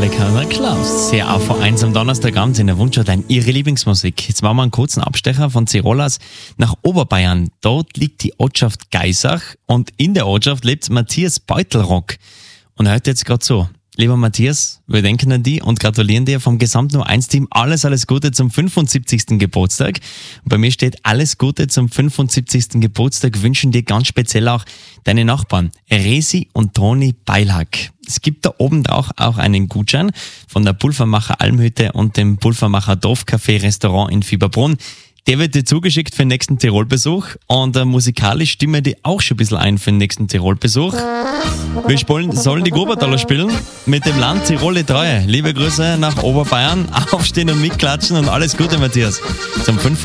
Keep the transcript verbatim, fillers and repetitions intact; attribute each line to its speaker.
Speaker 1: Metallica, Klaus. Sehr auch vor eins am Donnerstagabend in der Wunschort ein ihre Lieblingsmusik. Jetzt machen wir einen kurzen Abstecher von Tirolers nach Oberbayern. Dort liegt die Ortschaft Geisach und in der Ortschaft lebt Matthias Beutelrock. Und er hört jetzt gerade so. Lieber Matthias, wir denken an dich und gratulieren dir vom gesamten Nu eins Team alles, alles Gute zum fünfundsiebzigsten Geburtstag. Und bei mir steht alles Gute zum fünfundsiebzigsten Geburtstag, wünschen dir ganz speziell auch deine Nachbarn Resi und Toni Beilhack. Es gibt da oben auch, auch einen Gutschein von der Pulvermacher Almhütte und dem Pulvermacher Dorfcafé Restaurant in Fieberbrunn. Der wird dir zugeschickt für den nächsten Tirolbesuch und äh, musikalisch stimme die auch schon ein bisschen ein für den nächsten Tirolbesuch. Wir spielen, sollen die Grubertaler spielen mit dem Land Tirol Treue. Liebe Grüße nach Oberbayern, aufstehen und mitklatschen und alles Gute, Matthias. Zum